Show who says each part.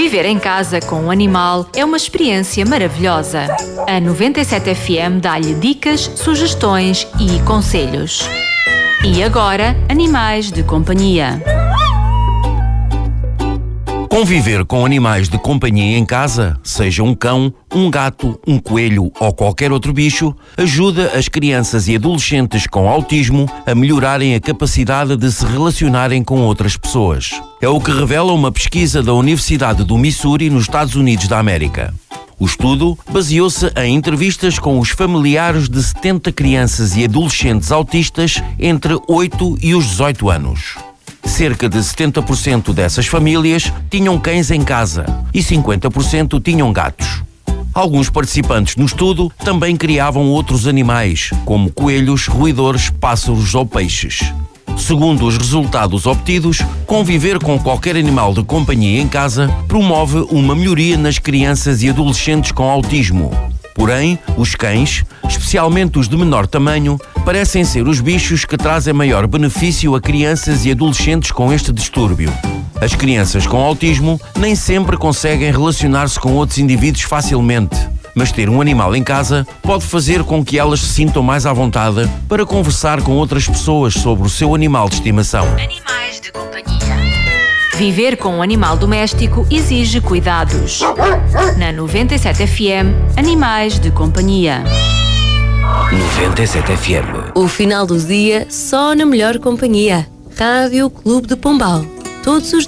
Speaker 1: Viver em casa com um animal é uma experiência maravilhosa. A 97 FM dá-lhe dicas, sugestões e conselhos. E agora, animais de companhia.
Speaker 2: Conviver com animais de companhia em casa, seja um cão, um gato, um coelho ou qualquer outro bicho, ajuda as crianças e adolescentes com autismo a melhorarem a capacidade de se relacionarem com outras pessoas. É o que revela uma pesquisa da Universidade do Missouri, nos Estados Unidos da América. O estudo baseou-se em entrevistas com os familiares de 70 crianças e adolescentes autistas entre 8 e os 18 anos. Cerca de 70% dessas famílias tinham cães em casa e 50% tinham gatos. Alguns participantes no estudo também criavam outros animais, como coelhos, roedores, pássaros ou peixes. Segundo os resultados obtidos, conviver com qualquer animal de companhia em casa promove uma melhoria nas crianças e adolescentes com autismo. Porém, os cães, especialmente os de menor tamanho, parecem ser os bichos que trazem maior benefício a crianças e adolescentes com este distúrbio. As crianças com autismo nem sempre conseguem relacionar-se com outros indivíduos facilmente, mas ter um animal em casa pode fazer com que elas se sintam mais à vontade para conversar com outras pessoas sobre o seu animal de estimação.
Speaker 1: Animais de companhia. Viver com um animal doméstico exige cuidados. Na 97 FM, Animais de Companhia.
Speaker 2: 97 FM.
Speaker 3: O final do dia só na melhor companhia. Rádio Clube de Pombal. Todos os